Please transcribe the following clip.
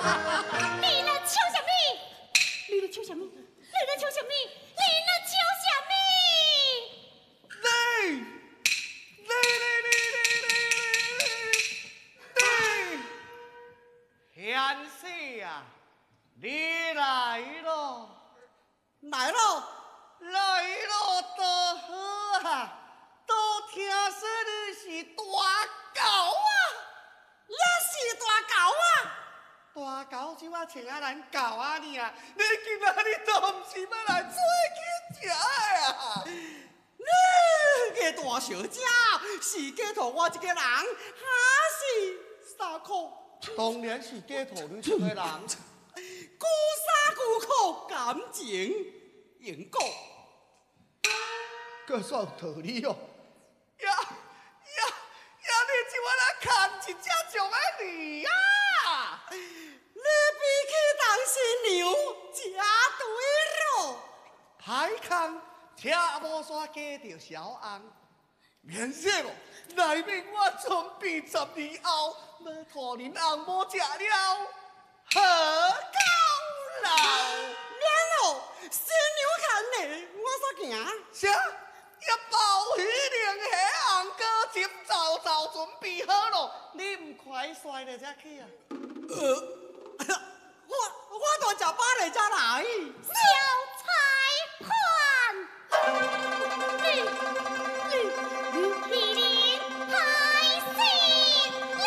你咧笑什么？你咧笑什么？你咧笑什么？你咧笑什么？ 贤婿啊，你来咯！ 来咯！ 来咯，多好啊！都听说你是大狗啊！ 也是大狗啊！ 大狗就啊像啊咱狗啊你啊，你今仔日都毋是要来做去食的啊！ 你个大小姐，是假托我一个人，还是啥苦？ 当然是假托你一个人。 孤沙孤苦，感情永固。 可算有道理哦！你怎啊来看一只种的你啊？ 你比起当新娘真对咯。 歹空，车无煞加着小红，免说哦，内面我准备12后，要托恁翁某食了，好够老。 免咯，新娘看你，我煞行。 啥？一包鱼灵虾红膏汁早准备好咯，你唔快甩了才去啊？ 我都食饱了才来。 小